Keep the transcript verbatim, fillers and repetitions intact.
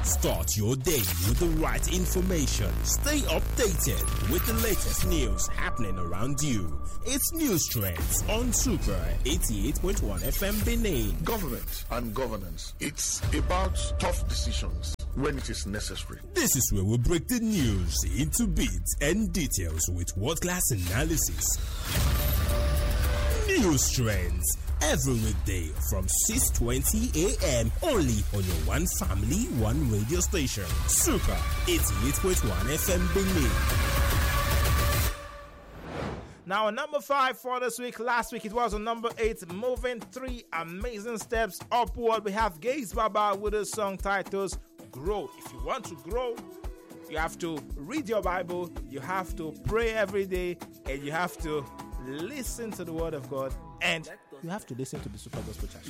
Start your day with the right information. Stay updated with the latest news happening around you. It's News Trends on Super eighty-eight point one F M Benin. Government and governance. It's about tough decisions when it is necessary. This is where we break the news into bits and details with world-class analysis. News Trends. Every weekday from six twenty a.m. only on your one family, one radio station. Super eighty-eight point one F M Benin. Now, number five for this week. Last week it was on number eight, moving three amazing steps upward. We have Gaze Baba with a song titled Grow. If you want to grow, you have to read your Bible, you have to pray every day, and you have to listen to the word of God, and you have to listen to the Super Gospel Church.